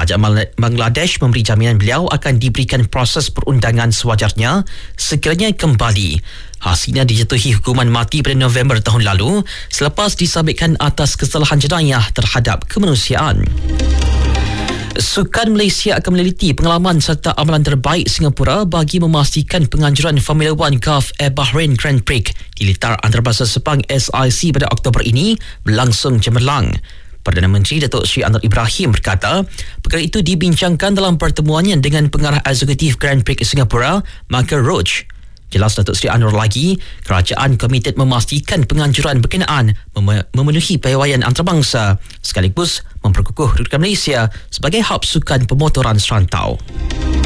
Kerajaan Bangladesh memberi jaminan beliau akan diberikan proses perundangan sewajarnya sekiranya kembali. Hasina dijatuhi hukuman mati pada November tahun lalu selepas disabitkan atas kesalahan jenayah terhadap kemanusiaan. Sukan Malaysia akan meneliti pengalaman serta amalan terbaik Singapura bagi memastikan penganjuran Formula One Gulf Air Bahrain Grand Prix di litar antarabangsa Sepang SIC pada Oktober ini berlangsung cemerlang. Perdana Menteri Datuk Seri Anwar Ibrahim berkata, perkara itu dibincangkan dalam pertemuannya dengan pengarah eksekutif Grand Prix Singapura, Michael Roach. Jelas Datuk Seri Anwar lagi, kerajaan komited memastikan penganjuran berkenaan memenuhi piawaian antarabangsa sekaligus memperkukuh kedudukan Malaysia sebagai hub sukan pemotoran serantau.